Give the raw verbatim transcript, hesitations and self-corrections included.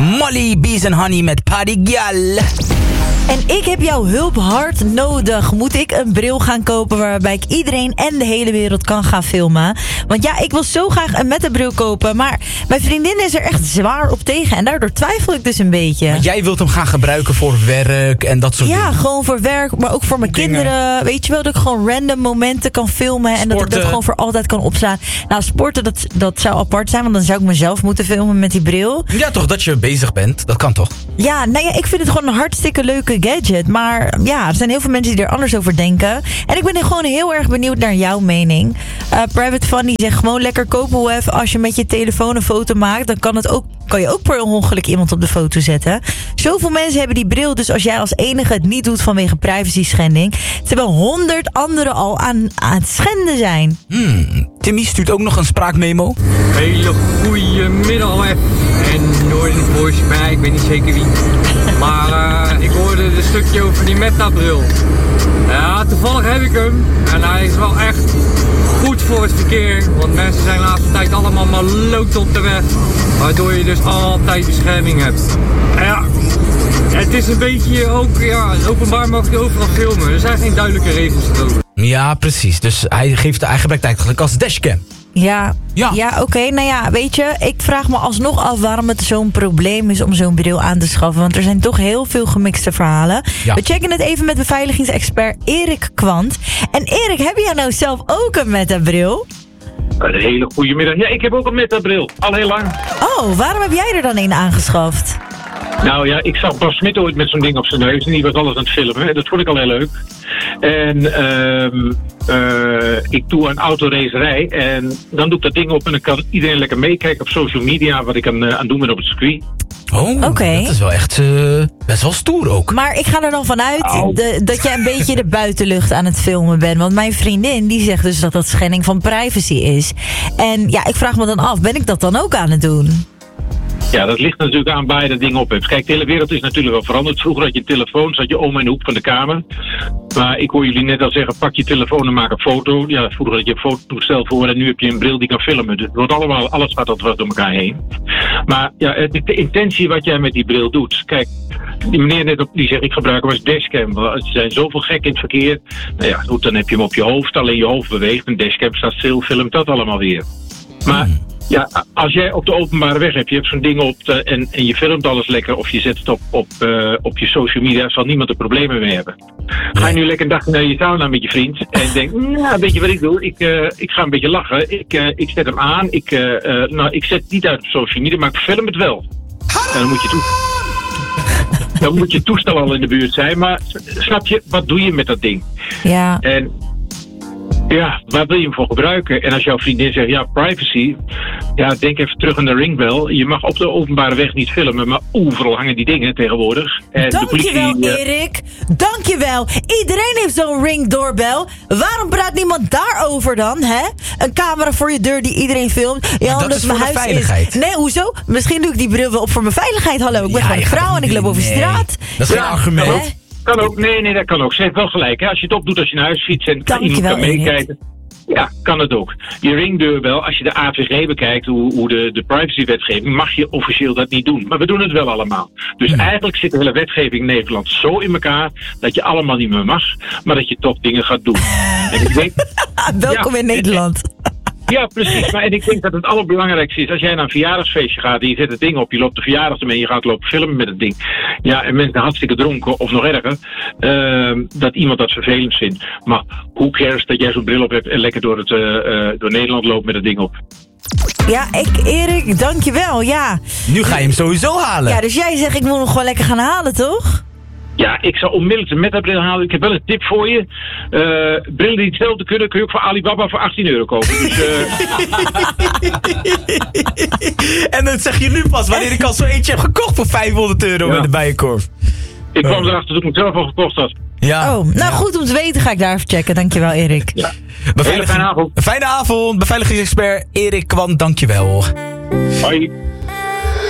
Molly, Bees and Honey met Party Gal. En ik heb jouw hulp hard nodig. Moet ik een bril gaan kopen waarbij ik iedereen en de hele wereld kan gaan filmen? Want ja, ik wil zo graag een metabril kopen, maar mijn vriendin is er echt zwaar op tegen. En daardoor twijfel ik dus een beetje. Maar jij wilt hem gaan gebruiken voor werk en dat soort ja, dingen? Ja, gewoon voor werk, maar ook voor mijn dingen. kinderen. Weet je wel, dat ik gewoon random momenten kan filmen. Sporten. En dat ik dat gewoon voor altijd kan opslaan. Nou, sporten, dat, dat zou apart zijn, want dan zou ik mezelf moeten filmen met die bril. Ja, toch, dat je bezig bent. Dat kan toch? Ja, nou ja, ik vind het gewoon een hartstikke leuke gadget. Maar ja, er zijn heel veel mensen die er anders over denken. En ik ben gewoon heel erg benieuwd naar jouw mening. Uh, Private Funny zegt gewoon lekker kopen web. Als je met je telefoon een foto maakt, dan kan, het ook, kan je ook per ongeluk iemand op de foto zetten. Zoveel mensen hebben die bril, dus als jij als enige het niet doet vanwege privacy schending, terwijl honderd anderen al aan, aan het schenden zijn. Hmm, Timmy stuurt ook nog een spraakmemo. Hele goede middag, hè. En Noorden Voice bij, ik weet niet zeker wie. Maar uh, ik hoorde een stukje over die Meta-bril. Ja, toevallig heb ik hem. En hij is wel echt goed voor het verkeer. Want mensen zijn de laatste tijd allemaal maloot op de weg. Waardoor je dus altijd bescherming hebt. En ja, het is een beetje ook, ja, openbaar mag je overal filmen. Er zijn geen duidelijke regels erover. Ja, precies. Dus hij, geeft, hij gebruikt eigenlijk als dashcam. Ja, ja. ja oké. Okay. Nou ja, weet je, ik vraag me alsnog af waarom het zo'n probleem is om zo'n bril aan te schaffen. Want er zijn toch heel veel gemixte verhalen. Ja. We checken het even met beveiligingsexpert Erik Kwant. En Erik, heb jij nou zelf ook een Meta-bril? Een hele goede middag. Ja, ik heb ook een Meta-bril. Al heel lang. Oh, waarom heb jij er dan een aangeschaft? Nou ja, ik zag Bas Smit ooit met zo'n ding op zijn neus en die was alles aan het filmen. En dat vond ik al heel leuk. En uh, uh, ik doe een autoracerij en dan doe ik dat ding op en dan kan iedereen lekker meekijken op social media wat ik aan, uh, aan doen ben op het circuit. Oh, okay. Dat is wel echt uh, best wel stoer ook. Maar ik ga er dan vanuit oh. de, dat jij een beetje de buitenlucht aan het filmen bent. Want mijn vriendin die zegt dus dat dat schending van privacy is. En ja, ik vraag me dan af, ben ik dat dan ook aan het doen? Ja, dat ligt natuurlijk aan waar je dat ding op hebt. Kijk, de hele wereld is natuurlijk wel veranderd. Vroeger had je een telefoon, zat je om in de hoek van de kamer. Maar ik hoor jullie net al zeggen, pak je telefoon en maak een foto. Ja, vroeger had je een fototoestel voor en nu heb je een bril die kan filmen. Dus het wordt allemaal, alles gaat altijd door elkaar heen. Maar ja, de intentie wat jij met die bril doet. Kijk, die meneer net op, die zegt, ik gebruik hem als dashcam. Er zijn zoveel gek in het verkeer. Nou ja, goed, dan heb je hem op je hoofd. Alleen je hoofd beweegt. Een dashcam staat stil, filmt dat allemaal weer. Maar... Hmm. Ja, als jij op de openbare weg hebt, je hebt zo'n ding op de, en, en je filmt alles lekker of je zet het op, op, uh, op je social media, zal niemand er problemen mee hebben. Ga je nu lekker een dag naar je sauna met je vriend en denk, nou, weet je wat ik doe? Ik, uh, ik ga een beetje lachen, ik, uh, ik zet hem aan, ik, uh, uh, nou, ik zet het niet uit op social media, maar ik film het wel. En dan moet je toe- dan moet je toestel al in de buurt zijn, maar snap je, wat doe je met dat ding? Ja. En, ja, waar wil je hem voor gebruiken? En als jouw vriendin zegt, ja, privacy. Ja, denk even terug aan de ringbel. Je mag op de openbare weg niet filmen, maar overal hangen die dingen tegenwoordig. En dankjewel, de politie, Erik. Dankjewel. Iedereen heeft zo'n ringdoorbel. Waarom praat niemand daarover dan, hè? Een camera voor je deur die iedereen filmt. Ja, dat is voor mijn huis veiligheid. Is... Nee, hoezo? Misschien doe ik die bril wel op voor mijn veiligheid. Hallo, ik ben ja, gewoon een vrouw en ik loop over nee. straat. Dat is geen ja, argument. Kan ook, kan ook. Nee, nee, dat kan ook. Ze heeft wel gelijk. Hè? Als je het opdoet als je naar huis fietst en Dank iemand wel, kan meekijken. Ja, kan het ook. Je ringdeurbel, als je de A V G bekijkt, hoe, hoe de, de privacywetgeving, mag je officieel dat niet doen. Maar we doen het wel allemaal. Dus ja. eigenlijk zit de hele wetgeving in Nederland zo in elkaar dat je allemaal niet meer mag, maar dat je toch dingen gaat doen. En ik denk, welkom ja, in Nederland. Ja, precies. Maar en ik denk dat het allerbelangrijkste is, als jij naar een verjaardagsfeestje gaat en je zet het ding op, je loopt de verjaardag ermee en je gaat lopen filmen met het ding. Ja, en mensen hartstikke dronken, of nog erger, uh, dat iemand dat vervelend vindt. Maar hoe cares dat jij zo'n bril op hebt en lekker door, het, uh, uh, door Nederland loopt met het ding op. Ja, ik, Erik, dankjewel, ja. Nu ga je hem sowieso halen. Ja, dus jij zegt, ik moet hem gewoon lekker gaan halen, toch? Ja, ik zou onmiddellijk de Meta-bril halen. Ik heb wel een tip voor je. Uh, brillen die hetzelfde kunnen, kun je ook voor Alibaba voor achttien euro kopen. Dus, uh... en dat zeg je nu pas, wanneer ik al zo eentje heb gekocht voor vijfhonderd euro ja. in de Bijenkorf. Ik kwam erachter dat ik hem zelf al gekocht had. Ja. Oh, nou ja. goed om te weten, ga ik daar even checken. Dankjewel, Erik. Ja. Beveiliging... Fijne avond. Fijne avond, beveiligingsexpert Erik Kwant, dankjewel. Hoi.